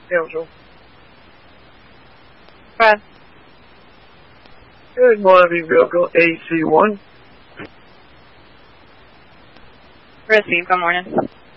Council. Brad. Good morning, vehicle AC1. Receive, good morning.